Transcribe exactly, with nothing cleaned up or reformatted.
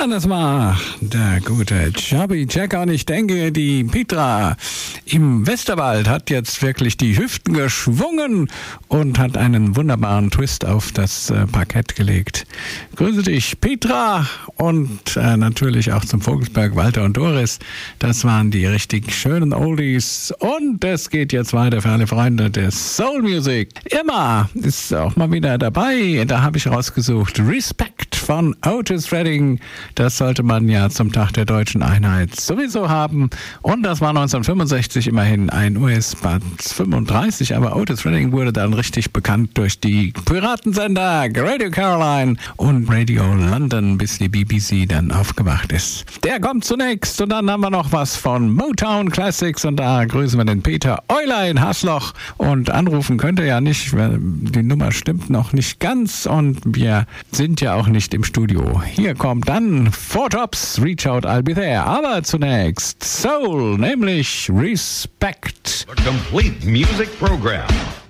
Ja, das war der gute Chubby Checker. Und ich denke, die Petra im Westerwald hat jetzt wirklich die Hüften geschwungen und hat einen wunderbaren Twist auf das äh, Parkett gelegt. Grüße dich, Petra, und äh, natürlich auch zum Vogelsberg, Walter und Doris. Das waren die richtig schönen Oldies. Und es geht jetzt weiter für alle Freunde des Soul Music. Irma ist auch mal wieder dabei. Da habe ich rausgesucht Respect von Otis Redding. Das sollte man ja zum Tag der deutschen Einheit sowieso haben. Und das war neunzehnhundertfünfundsechzig immerhin ein U S-Band fünfunddreißig. Aber Otis Redding wurde dann richtig bekannt durch die Piratensender Radio Caroline und Radio London, bis die B B C dann aufgewacht ist. Der kommt zunächst und dann haben wir noch was von Motown Classics und da grüßen wir den Peter Euler in Hasloch und anrufen könnt ihr ja nicht, weil die Nummer stimmt noch nicht ganz und wir sind ja auch nicht im Studio. Hier kommt dann Four Tops, Reach Out, I'll Be There. Aber zunächst Soul, nämlich Respect. The complete music program.